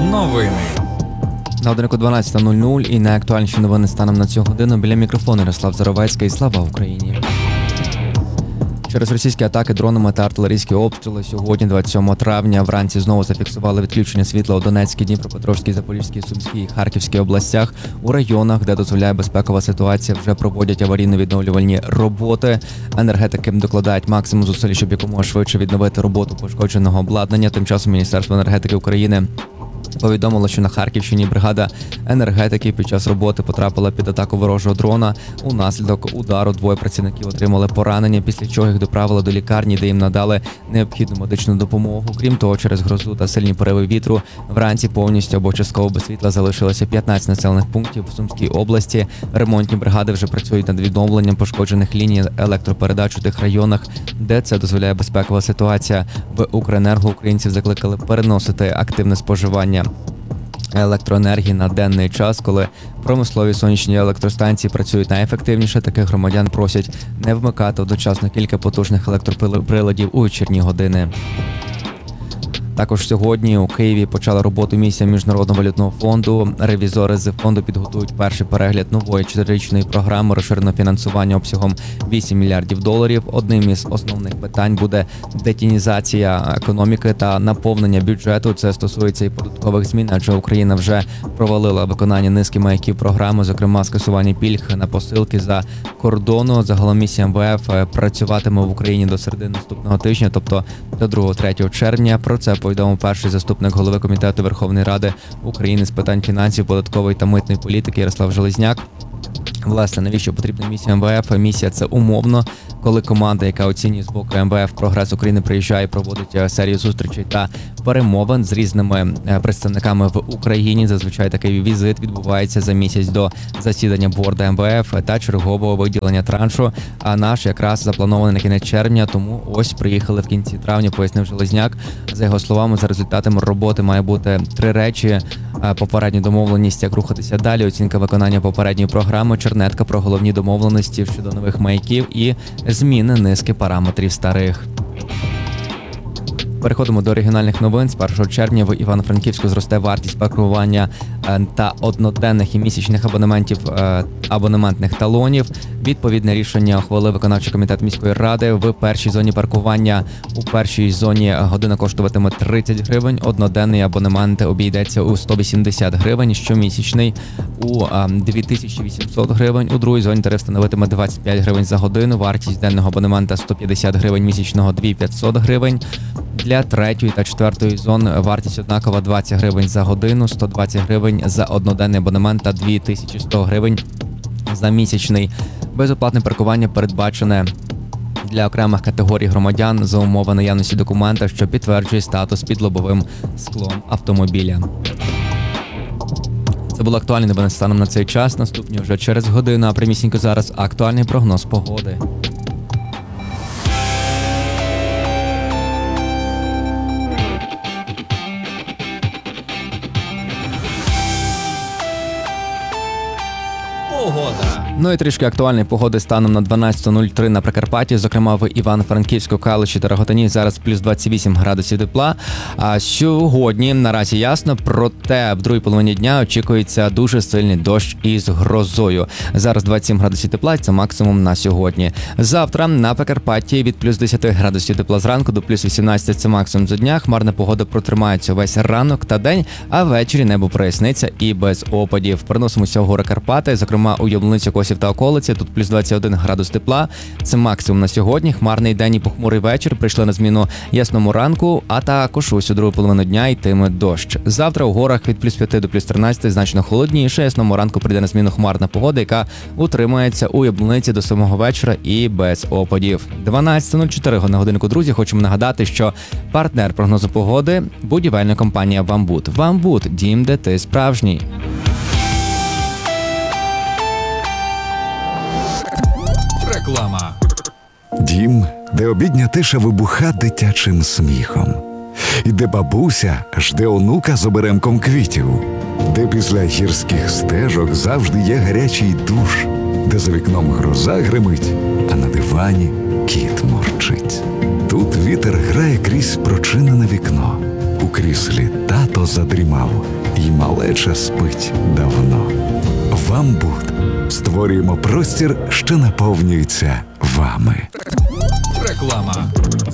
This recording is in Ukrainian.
Новини. На годинку 12:00 і найактуальніші новини станом на цю годину. Біля мікрофону Ярослав Заровецький. Слава Україні! Через російські атаки дронами та артилерійські обстріли сьогодні, 27 травня, вранці знову зафіксували відключення світла у Донецькій, Дніпропетровській, Запорізькій, Сумській і Харківській областях. У районах, де дозволяє безпекова ситуація, вже проводять аварійно-відновлювальні роботи. Енергетики докладають максимум зусиль, щоб якомога швидше відновити роботу пошкодженого обладнання. Тим часом Міністерство енергетики України повідомило, що на Харківщині бригада енергетики під час роботи потрапила під атаку ворожого дрона. Унаслідок удару двоє працівників отримали поранення, після чого їх доправили до лікарні, де їм надали необхідну медичну допомогу. Крім того, через грозу та сильні пориви вітру вранці повністю або частково без світла залишилося 15 населених пунктів в Сумській області. Ремонтні бригади вже працюють над відновленням пошкоджених ліній електропередач у тих районах, де це дозволяє безпекова ситуація. В Укренерго українців закликали переносити активне споживання електроенергії на денний час, коли промислові сонячні електростанції працюють найефективніше. Таких громадян просять не вмикати одночасно кілька потужних електроприладів у вечірні години. Також сьогодні у Києві почала роботу місія Міжнародного валютного фонду. Ревізори з фонду підготують перший перегляд нової 4-річної програми розширеного фінансування обсягом $8 мільярдів. Одним із основних питань буде детінізація економіки та наповнення бюджету. Це стосується і податкових змін, адже Україна вже провалила виконання низки маяків програми, зокрема скасування пільг на посилки за кордону. Загалом місія МВФ працюватиме в Україні до середини наступного тижня, тобто до 2-3 червня. Про це повідомив перший заступник голови Комітету Верховної Ради України з питань фінансів, податкової та митної політики Ярослав Железняк. Власне, навіщо потрібна місія МВФ? Місія – це умовно, коли команда, яка оцінює з боку МВФ прогрес України, приїжджає, проводить серію зустрічей та перемовин з різними представниками в Україні. Зазвичай такий візит відбувається за місяць до засідання борду МВФ та чергового виділення траншу. А наш якраз запланований на кінець червня, тому ось приїхали в кінці травня, пояснив Железняк. За його словами, за результатами роботи має бути 3 речі. Попередня домовленість, як рухатися далі, оцінка виконання попередньої програми, чернетка про головні домовленості щодо нових маяків і зміни низки параметрів старих. Переходимо до регіональних новин. З 1 червня в Івано-Франківську зросте вартість паркування та одноденних і місячних абонементних талонів. Відповідне рішення ухвалив виконавчий комітет міської ради. В першій зоні паркування у першій зоні година коштуватиме 30 гривень, одноденний абонемент обійдеться у 180 гривень, щомісячний у 2800 гривень. У другій зоні тариф становитиме 25 гривень за годину, вартість денного абонемента 150 гривень, місячного 2500 гривень. Для 3-ї та 4-ї зон вартість однакова, 20 гривень за годину, 120 гривень за одноденний абонемент та 2100 гривень за місячний. Безоплатне паркування передбачене для окремих категорій громадян за умови наявності документа, що підтверджує статус під лобовим склом автомобіля. Це було актуальне новини станом на цей час. Наступні вже через годину, а прямісінько зараз актуальний прогноз погоди. Ну і трішки актуальної погоди станом на 12:03 на Прикарпатті, зокрема в Івано-Франківську, Калуші та Роготині зараз плюс 28 градусів тепла. А сьогодні наразі ясно, проте в другій половині дня очікується дуже сильний дощ із грозою. Зараз 27 градусів тепла, це максимум на сьогодні. Завтра на Прикарпатті від плюс 10 градусів тепла зранку до плюс 18 це максимум за дня. Хмарна погода протримається весь ранок та день, а ввечері небо проясниться і без опадів. Переносимося в гори Карпати, зокрема у Яблуницю, Косів та околиці. Тут плюс 21 градус тепла. Це максимум на сьогодні. Хмарний день і похмурий вечір прийшли на зміну ясному ранку, а також усю другу половину дня йтиме дощ. Завтра у горах від плюс 5 до плюс 13 значно холодніше. Ясному ранку прийде на зміну хмарна погода, яка утримається у Яблуниці до 7 вечора і без опадів. 12:04 на годинку, друзі. Хочемо нагадати, що партнер прогнозу погоди – будівельна компанія «Вамбут». «Вамбут» – дім, де ти справжній. Реклама. Дім, де обідня тиша вибуха дитячим сміхом. І де бабуся жде онука з оберемком квітів. Де після гірських стежок завжди є гарячий душ. Де за вікном гроза гримить, а на дивані кіт морчить. Тут вітер грає крізь прочинене вікно. у кріслі тато задрімав, і малеча спить давно. Вамбут. Створюємо простір, що наповнюється вами. Реклама.